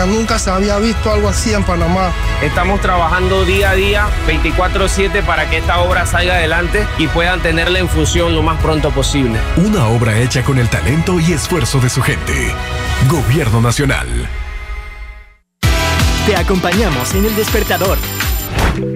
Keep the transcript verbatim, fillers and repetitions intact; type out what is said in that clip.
nunca se había visto algo así en Panamá. Estamos trabajando día a día, veinticuatro siete, para que esta obra salga adelante y puedan tenerla en función lo más pronto posible. Una obra hecha con el talento y esfuerzo de su gente. Gobierno Nacional. Te acompañamos en El Despertador.